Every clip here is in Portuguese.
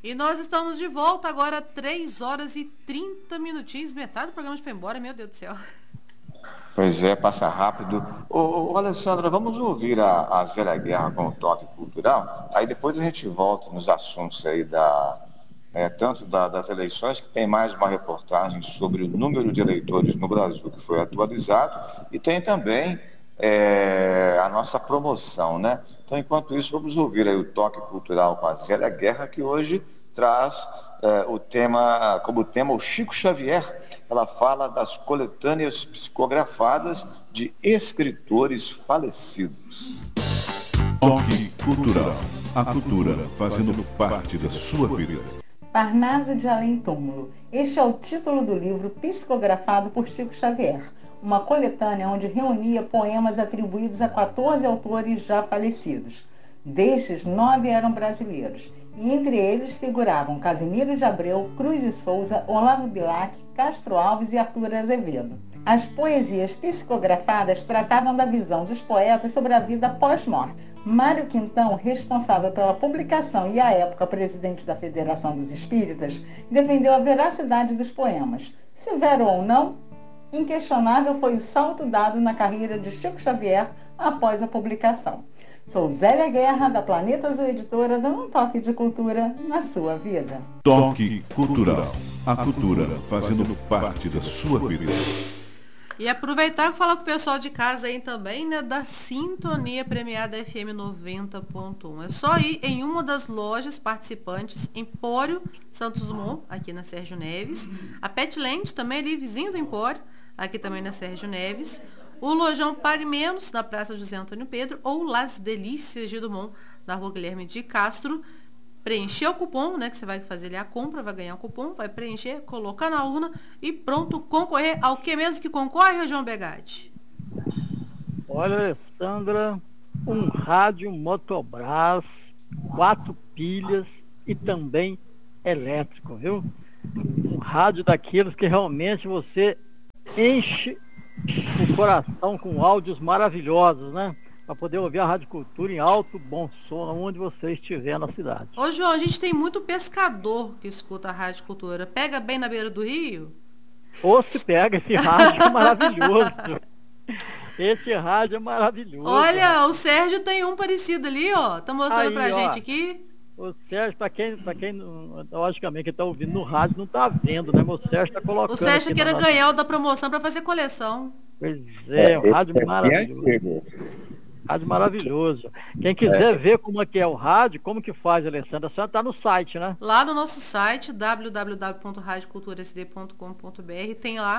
E nós estamos de volta agora, 3 horas e 30 minutinhos. Metade do programa já foi embora, meu Deus do céu. Pois é, passa rápido. Ô, Alessandra, vamos ouvir a Zélia Guerra com o toque cultural? Aí depois a gente volta nos assuntos aí das eleições, que tem mais uma reportagem sobre o número de eleitores no Brasil que foi atualizado, e tem também a nossa promoção, né? Então, enquanto isso, vamos ouvir aí o toque cultural com a Zélia Guerra, que hoje traz como tema o Chico Xavier. Ela fala das coletâneas psicografadas de escritores falecidos. Toque cultural. A cultura fazendo parte da sua vida. Parnaso de Além Túmulo. Este é o título do livro psicografado por Chico Xavier, uma coletânea onde reunia poemas atribuídos a 14 autores já falecidos. Destes, 9 eram brasileiros, e entre eles figuravam Casimiro de Abreu, Cruz e Souza, Olavo Bilac, Castro Alves e Arthur Azevedo. As poesias psicografadas tratavam da visão dos poetas sobre a vida pós-morte. Mário Quintão, responsável pela publicação e à época presidente da Federação dos Espíritas, defendeu a veracidade dos poemas. Se vero ou não, inquestionável foi o salto dado na carreira de Chico Xavier após a publicação. Sou Zélia Guerra, da Planeta Azul Editora, dando um toque de cultura na sua vida. Toque cultural. A cultura fazendo parte da sua vida. E aproveitar e falar com o pessoal de casa aí também, né, da Sintonia Premiada FM 90.1. É só ir em uma das lojas participantes, Empório Santos Dumont, aqui na Sérgio Neves. A Petland, também ali, vizinho do Empório, aqui também na Sérgio Neves. O Lojão Pague Menos, na Praça José Antônio Pedro, ou Las Delícias de Dumont, na Rua Guilherme de Castro. Preencher o cupom, né, que você vai fazer ali a compra, vai ganhar o cupom, vai preencher, colocar na urna e pronto, concorrer ao que mesmo que concorre, João Begatti? Olha, Alessandra, um rádio Motobras, 4 pilhas e também elétrico, viu? Um rádio daqueles que realmente você enche o coração com áudios maravilhosos, né? Para poder ouvir a Rádio Cultura em alto, bom som, onde você estiver na cidade. Ô, João, a gente tem muito pescador que escuta a Rádio Cultura. Pega bem na beira do rio? Ou se pega, esse rádio é maravilhoso. Esse rádio é maravilhoso. Olha, o Sérgio tem um parecido ali, ó. Tá mostrando aí, pra gente aqui. O Sérgio, para quem logicamente, que está ouvindo no rádio, não está vendo, né? O Sérgio está colocando. O Sérgio queria ganhar o da promoção para fazer coleção. Pois é, um rádio maravilhoso. Rádio maravilhoso. Quem quiser ver como é que é o rádio, como que faz, Alessandra, a senhora está no site, né? Lá no nosso site, www.radioculturasd.com.br, tem lá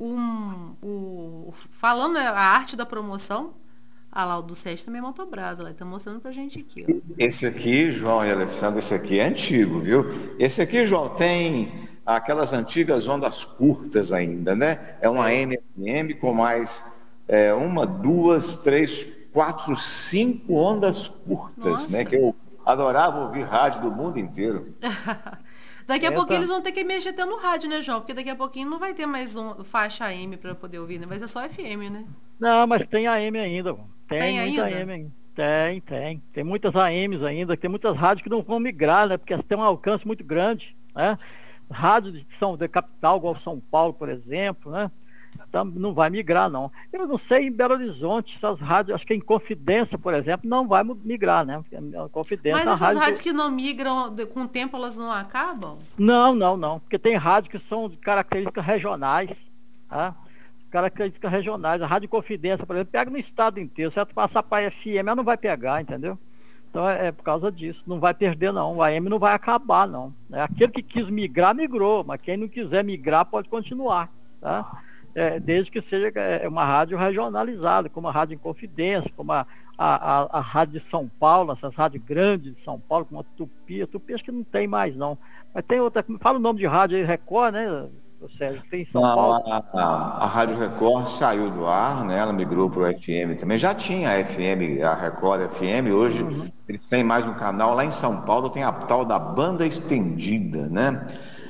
falando a arte da promoção. Ah lá, o do Sérgio também é Motobras, lá, ele tá mostrando pra gente aqui, ó. Esse aqui, João e Alessandra, esse aqui é antigo, viu? Esse aqui, João, tem aquelas antigas ondas curtas ainda, né? É uma AM/FM com mais 1, 2, 3, 4, 5 ondas curtas. Nossa. Né? Que eu adorava ouvir rádio do mundo inteiro. Daqui a pouquinho eles vão ter que mexer até no rádio, né, João? Porque daqui a pouquinho não vai ter mais faixa AM para poder ouvir, né? Mas é só FM, né? Não, mas tem AM ainda. Tem muita ainda? AM ainda. Tem. Tem muitas AMs ainda, tem muitas rádios que não vão migrar, né? Porque elas têm um alcance muito grande, né? Rádio de capital, igual São Paulo, por exemplo, né? Então, não vai migrar, não. Eu não sei em Belo Horizonte, essas rádios, acho que em Confidência, por exemplo, não vai migrar, né? Confidência, mas essas rádios que não migram, com o tempo elas não acabam? Não. Porque tem rádios que são de características regionais, tá? Características regionais. A Rádio Confidência, por exemplo, pega no estado inteiro. Se ela passar para a FM, ela não vai pegar, entendeu? Então é por causa disso. Não vai perder, não. O AM não vai acabar, não. Aquele que quis migrar, migrou. Mas quem não quiser migrar, pode continuar, tá? Desde que seja uma rádio regionalizada, como a Rádio Inconfidência, como a Rádio de São Paulo, essas rádios grandes de São Paulo, como a Tupi acho que não tem mais, não. Mas tem outra, fala o nome de rádio aí, Record, né, Sérgio? Tem em São Paulo. A Rádio Record saiu do ar, né, ela migrou para o FM também. Já tinha a FM, a Record FM, hoje eles têm mais um canal. Lá em São Paulo tem a tal da banda estendida, né?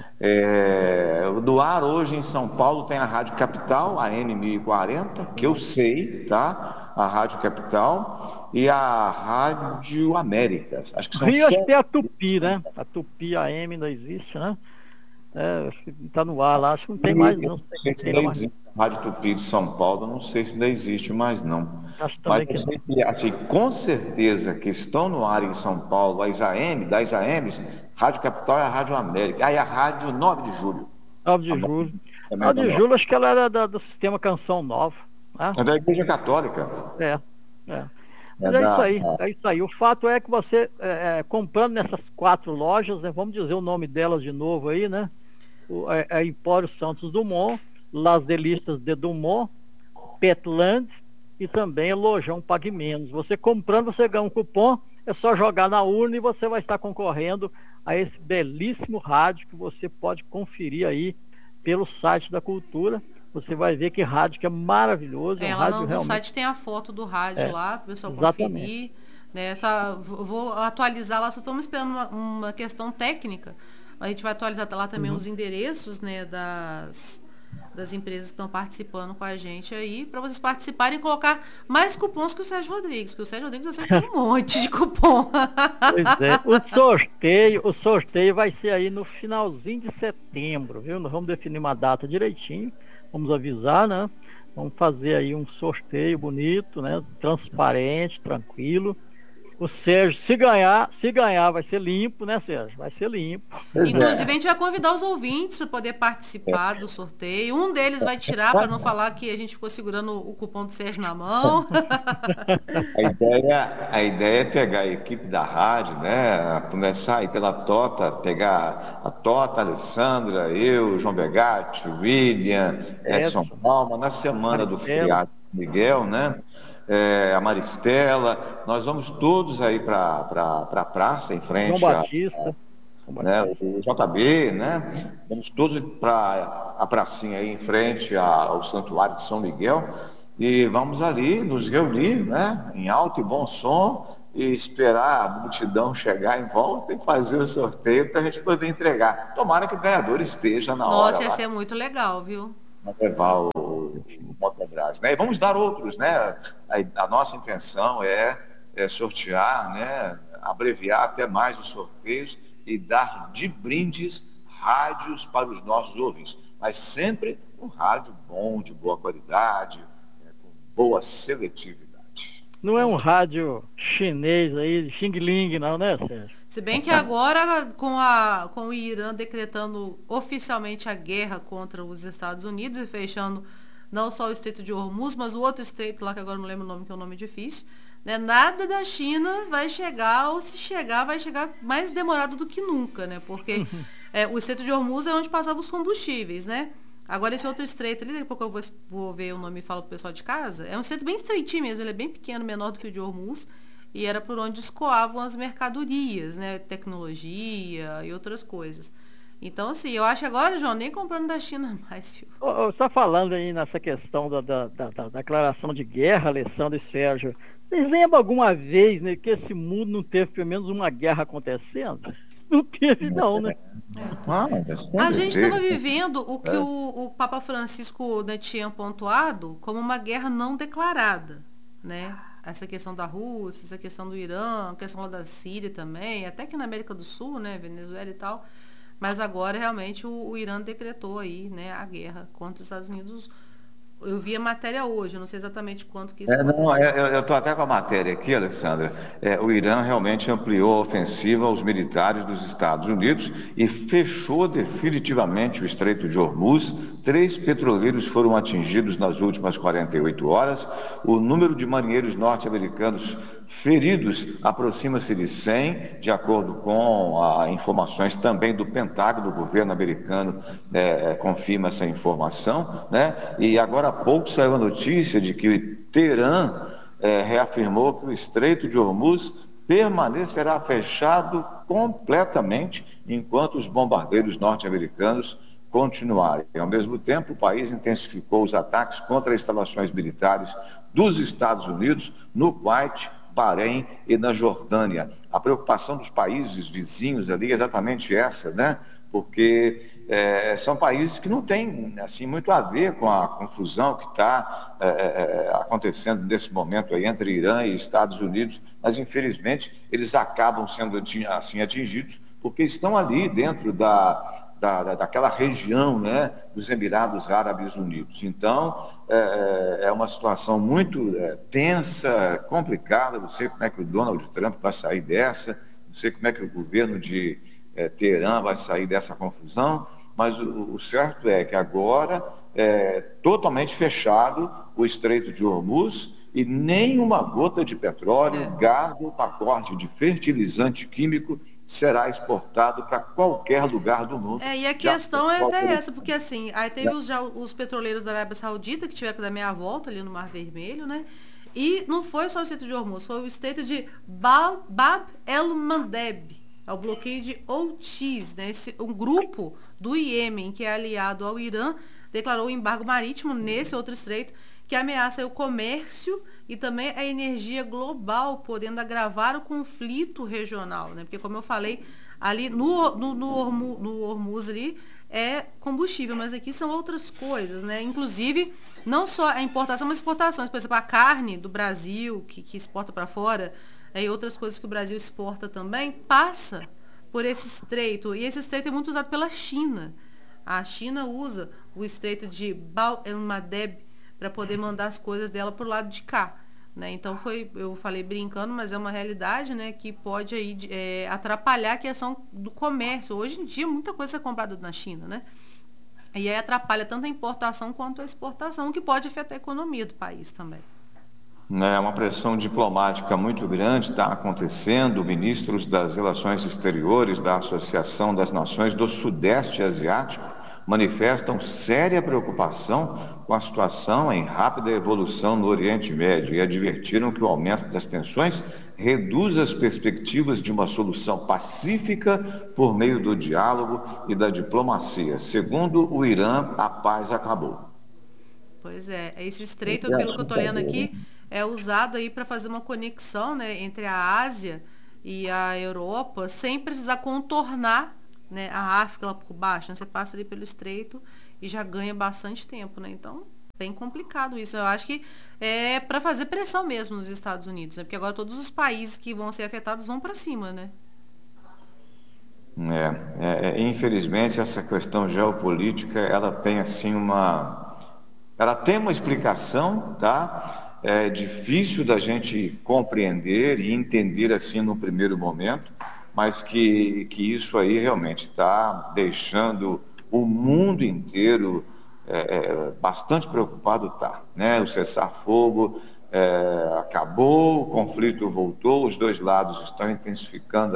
Do ar hoje em São Paulo tem a Rádio Capital, a AM 1040, que eu sei, tá? a Rádio Capital e a Rádio América. Acho que são Rio, acho só... que tem a Tupi, né? A Tupi AM não existe, né? Acho que tá no ar lá, acho que não tem mais, não sei se tem lá mais. A Rádio Tupi de São Paulo, não sei se ainda existe mais não. Acho Mas também que eu não. sei que, assim, com certeza que estão no ar em São Paulo, das AMs, Rádio Capital é a Rádio América. Aí a Rádio 9 de Julho. 9 de julho. Também 9 é de da julho, acho que ela era do sistema Canção Nova, né? É da Igreja Católica. É, é. É Mas é isso da... aí, é isso aí. O fato é que você, comprando nessas 4 lojas, né, vamos dizer o nome delas de novo aí, né? É Empório Santos Dumont, Las Delícias de Dumont, Petland e também Lojão Pague Menos. Você comprando, você ganha um cupom, é só jogar na urna e você vai estar concorrendo a esse belíssimo rádio que você pode conferir aí pelo site da Cultura. Você vai ver que rádio que é maravilhoso. É um lá rádio no realmente... site tem a foto do rádio lá, para o pessoal exatamente. conferir. Né? Vou atualizar lá, só estamos esperando uma questão técnica. A gente vai atualizar lá também os endereços, né, das empresas que estão participando com a gente aí, para vocês participarem e colocar mais cupons que o Sérgio Rodrigues, porque o Sérgio Rodrigues sempre tem um monte de cupom. Pois é, o sorteio vai ser aí no finalzinho de setembro, viu? Nós vamos definir uma data direitinho, vamos avisar, né? Vamos fazer aí um sorteio bonito, né? Transparente, tranquilo. O Sérgio, se ganhar vai ser limpo, né, Sérgio? Vai ser limpo. Inclusive, a gente vai convidar os ouvintes para poder participar do sorteio. Um deles vai tirar, para não falar que a gente ficou segurando o cupom do Sérgio na mão. A ideia é pegar a equipe da rádio, né? Começar aí pela Tota, pegar a Tota, a Alessandra, eu, João Begatti, o William, Edson Palma, na semana do feriado Miguel, né? A Maristela, nós vamos todos aí para a praça em frente João Batista, né, o JB, né? Vamos todos para a pracinha aí em frente ao Santuário de São Miguel e vamos ali nos reunir, né? Em alto e bom som e esperar a multidão chegar em volta e fazer o sorteio para a gente poder entregar. Tomara que o ganhador esteja na hora. Nossa, ia ser muito legal, viu? Levar o Motobras, né? E vamos dar outros, né? A nossa intenção é sortear, né? Abreviar até mais os sorteios e dar de brindes rádios para os nossos ouvintes, mas sempre um rádio bom, de boa qualidade, com boa seletividade. Não é um rádio chinês aí, Xing Ling, não, né, Sérgio? Se bem que agora, com o Irã decretando oficialmente a guerra contra os Estados Unidos e fechando não só o Estreito de Hormuz, mas o outro estreito lá, que agora não lembro o nome, que é um nome difícil, né? Nada da China vai chegar, ou se chegar, vai chegar mais demorado do que nunca, né? Porque o Estreito de Hormuz é onde passavam os combustíveis, né? Agora esse outro estreito ali, daqui a pouco eu vou ver o nome e falo pro pessoal de casa, é um estreito bem estreitinho mesmo, ele é bem pequeno, menor do que o de Hormuz, e era por onde escoavam as mercadorias, né? Tecnologia e outras coisas. Então, assim, eu acho que agora, João, nem comprando da China mais, filho. Só falando aí nessa questão da declaração de guerra, Alessandro e Sérgio, vocês lembram alguma vez, né, que esse mundo não teve pelo menos uma guerra acontecendo? Não teve, não, né? A gente estava vivendo o que o Papa Francisco, né, tinha pontuado como uma guerra não declarada, né? Essa questão da Rússia, essa questão do Irã, a questão lá da Síria também, até que na América do Sul, né, Venezuela e tal. Mas agora realmente o Irã decretou aí, né, a guerra contra os Estados Unidos. Eu vi a matéria hoje, eu não sei exatamente quanto que isso aconteceu. Eu estou até com a matéria aqui, Alessandra. O Irã realmente ampliou a ofensiva aos militares dos Estados Unidos e fechou definitivamente o Estreito de Hormuz. 3 petroleiros foram atingidos nas últimas 48 horas. O número de marinheiros norte-americanos feridos aproxima-se de 100, de acordo com informações também do Pentágono. O governo americano confirma essa informação, né? E agora há pouco saiu a notícia de que Teherã reafirmou que o Estreito de Hormuz permanecerá fechado completamente enquanto os bombardeiros norte-americanos continuarem. Ao mesmo tempo, o país intensificou os ataques contra instalações militares dos Estados Unidos no Kuwait, Bahrein e na Jordânia. A preocupação dos países vizinhos ali é exatamente essa, né? Porque são países que não têm assim, muito a ver com a confusão que está acontecendo nesse momento aí entre Irã e Estados Unidos, mas infelizmente eles acabam sendo assim atingidos porque estão ali dentro daquela região, né, dos Emirados Árabes Unidos. Então, é uma situação muito tensa, complicada. Não sei como é que o Donald Trump vai sair dessa, não sei como é que o governo de Teherã vai sair dessa confusão, mas o certo é que agora é totalmente fechado o Estreito de Hormuz e nem uma gota de petróleo, gás ou pacote de fertilizante químico será exportado para qualquer lugar do mundo. E a questão é até essa, porque assim, aí teve os petroleiros da Arábia Saudita que tiveram que dar meia volta ali no Mar Vermelho, né? E não foi só o Estreito de Hormuz, foi o Estreito de Bab el-Mandeb, é o bloqueio de Houthis, né? Um grupo do Iêmen, que é aliado ao Irã, declarou o embargo marítimo nesse outro estreito, que ameaça o comércio e também a energia global, podendo agravar o conflito regional, né? Porque, como eu falei, ali no Hormuz ali é combustível, mas aqui são outras coisas, né? Inclusive, não só a importação, mas exportações. Por exemplo, a carne do Brasil, que exporta para fora, e outras coisas que o Brasil exporta também, passa por esse estreito. E esse estreito é muito usado pela China. A China usa o estreito de Bab el-Mandeb para poder mandar as coisas dela para o lado de cá, né? Então eu falei brincando, mas é uma realidade, né, que pode aí atrapalhar a questão do comércio. Hoje em dia muita coisa é comprada na China, né? E aí atrapalha tanto a importação quanto a exportação, que pode afetar a economia do país também. Uma pressão diplomática muito grande está acontecendo. Ministros das Relações Exteriores da Associação das Nações do Sudeste Asiático manifestam séria preocupação com a situação em rápida evolução no Oriente Médio e advertiram que o aumento das tensões reduz as perspectivas de uma solução pacífica por meio do diálogo e da diplomacia. Segundo o Irã, a paz acabou. Pois é, esse estreito, pelo que eu estou lendo aqui, é usado aí para fazer uma conexão, né, entre a Ásia e a Europa, sem precisar contornar, né, a África lá por baixo, né? Você passa ali pelo estreito e já ganha bastante tempo, né? Então, bem complicado isso. Eu acho que é para fazer pressão mesmo nos Estados Unidos, né? Porque agora todos os países que vão ser afetados vão para cima, né? Infelizmente, essa questão geopolítica, ela tem assim ela tem uma explicação, tá? É difícil da gente compreender e entender assim no primeiro momento, mas que isso aí realmente está deixando o mundo inteiro bastante preocupado, tá, né? O cessar-fogo acabou, o conflito voltou, os dois lados estão intensificando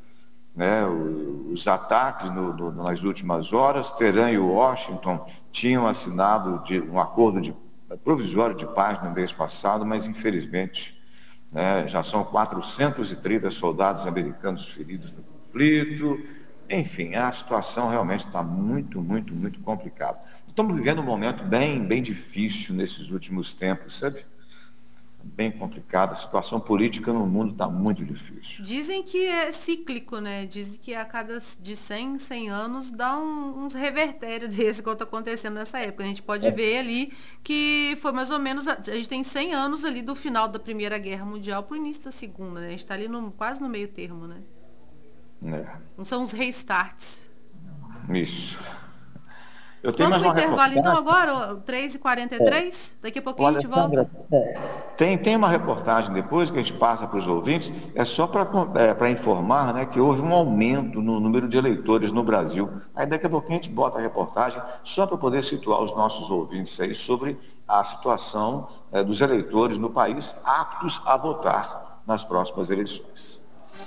os ataques nas últimas horas. Teherã e Washington tinham assinado um acordo provisório de paz no mês passado, mas infelizmente já são 430 soldados americanos feridos no conflito. Enfim, a situação realmente está muito, muito, muito complicada. Estamos vivendo um momento bem, bem difícil nesses últimos tempos, sabe? Bem complicada, a situação política no mundo está muito difícil. Dizem que é cíclico, né? Dizem que a cada de 100 anos dá uns revertérios desse que está acontecendo nessa época. A gente pode ver ali que foi mais ou menos, a gente tem 100 anos ali do final da Primeira Guerra Mundial para o início da Segunda, né? A gente está ali quase no meio termo, né? Não são os restarts. Isso. Vamos para o intervalo então agora, 3h43? Daqui a pouquinho a gente volta. Tem uma reportagem depois que a gente passa para os ouvintes, só para informar, né, que houve um aumento no número de eleitores no Brasil. Aí daqui a pouquinho a gente bota a reportagem só para poder situar os nossos ouvintes aí sobre a situação dos eleitores no país aptos a votar nas próximas eleições.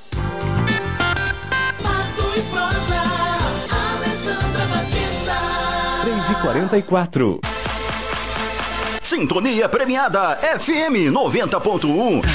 3h44. Sintonia premiada FM 90.1.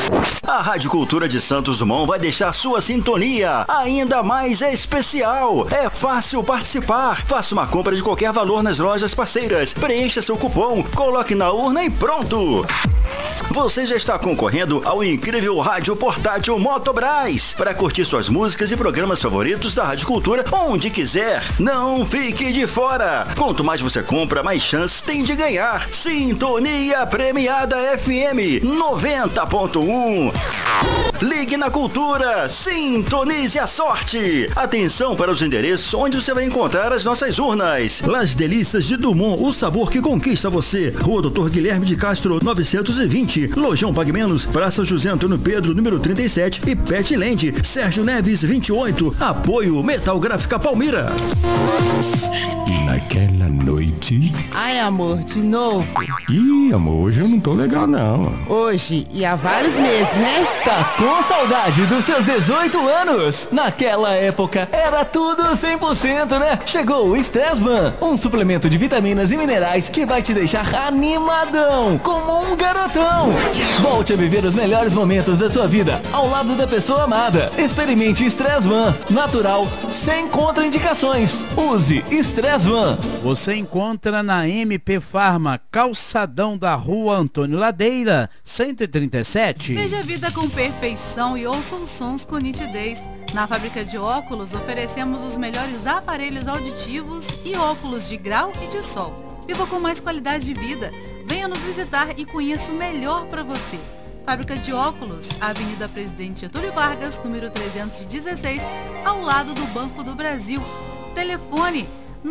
A Rádio Cultura de Santos Dumont vai deixar sua sintonia ainda mais especial. É fácil participar. Faça uma compra de qualquer valor nas lojas parceiras. Preencha seu cupom, coloque na urna e pronto. Você já está concorrendo ao incrível rádio portátil Motobras para curtir suas músicas e programas favoritos da Rádio Cultura onde quiser. Não fique de fora. Quanto mais você compra, mais chances tem de ganhar. Sintonia Premiada FM 90.1. Ligue na Cultura, sintonize a sorte. Atenção para os endereços onde você vai encontrar as nossas urnas. Las Delícias de Dumont, o sabor que conquista você. Rua Doutor Guilherme de Castro, 920. Lojão Pague Menos, Praça José Antônio Pedro, número 37 e Petland, Sérgio Neves, 28. Apoio Metal Gráfica Palmira. E naquela noite... Ai, amor, de novo? Ih, amor, hoje eu não tô legal, não. Hoje e há vários meses, né? Tá com saudade dos seus 18 anos? Naquela época era tudo 100%, né? Chegou o Stressman, um suplemento de vitaminas e minerais que vai te deixar animadão, como um garotão. Volte a viver os melhores momentos da sua vida ao lado da pessoa amada. Experimente Stressman, natural, sem contraindicações. Use Stressman. Você encontra na MP Farma, calçadão da Rua Antônio Ladeira, 137. Veja a vida com perfeição e ouça os sons com nitidez. Na fábrica de óculos, oferecemos os melhores aparelhos auditivos e óculos de grau e de sol. Viva com mais qualidade de vida. Venha nos visitar e conheça o melhor para você. Fábrica de óculos, Avenida Presidente Getúlio Vargas, número 316, ao lado do Banco do Brasil. Telefone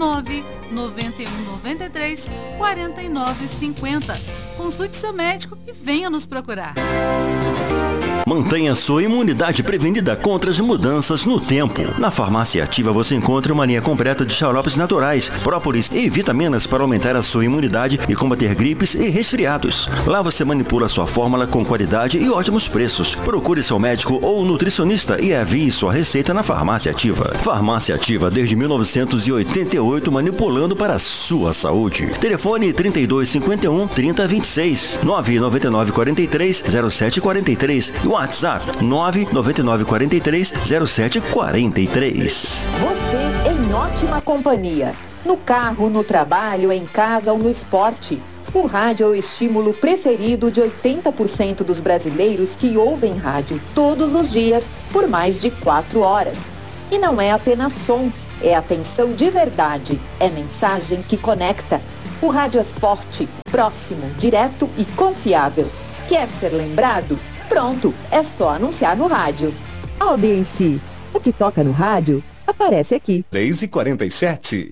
99193 4950. Consulte seu médico e venha nos procurar. Mantenha sua imunidade prevenida contra as mudanças no tempo. Na Farmácia Ativa você encontra uma linha completa de xaropes naturais, própolis e vitaminas para aumentar a sua imunidade e combater gripes e resfriados. Lá você manipula sua fórmula com qualidade e ótimos preços. Procure seu médico ou nutricionista e envie sua receita na Farmácia Ativa. Farmácia Ativa desde 1988, manipulando para a sua saúde. Telefone 3251 3026 999 43 0743. WhatsApp 99943 0743. Você em ótima companhia. No carro, no trabalho, em casa ou no esporte. O rádio é o estímulo preferido de 80% dos brasileiros que ouvem rádio todos os dias por mais de 4 horas. E não é apenas som, é atenção de verdade, é mensagem que conecta. O rádio é forte, próximo, direto e confiável. Quer ser lembrado? Pronto, é só anunciar no rádio. Audiência. O que toca no rádio, aparece aqui. 3h47.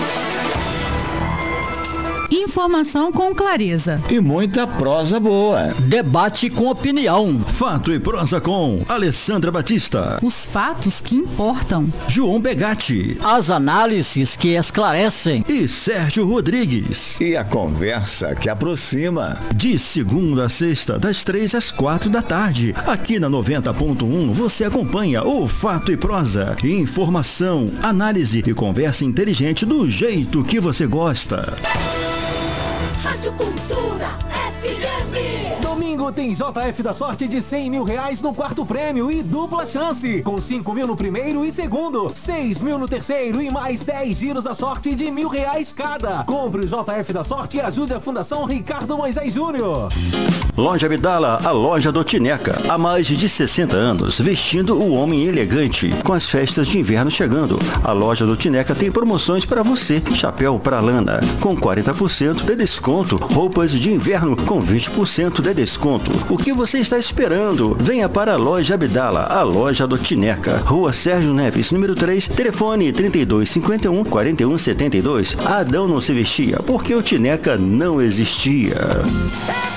Informação com clareza. E muita prosa boa. Debate com opinião. Fato e prosa com Alessandra Batista. Os fatos que importam. João Begatti. As análises que esclarecem. E Sérgio Rodrigues. E a conversa que aproxima. De segunda a sexta, das 3 às 4 da tarde. Aqui na 90.1 você acompanha o Fato e Prosa. Informação, análise e conversa inteligente do jeito que você gosta. Rádio Cultura FM. Domingo tem JF da sorte de R$100 mil no quarto prêmio e dupla chance. Com 5 mil no primeiro e segundo, 6 mil no terceiro e mais 10 giros da sorte de R$1.000 cada. Compre o JF da sorte e ajude a Fundação Ricardo Moisés Júnior. Loja Abdala, a loja do Tineca. Há mais de 60 anos, vestindo o homem elegante. Com as festas de inverno chegando, a loja do Tineca tem promoções para você. Chapéu para lana, com 40% de desconto. Roupas de inverno, com 20% de desconto. O que você está esperando? Venha para a loja Abdala, a loja do Tineca. Rua Sérgio Neves, número 3, telefone 3251 4172. Adão não se vestia porque o Tineca não existia.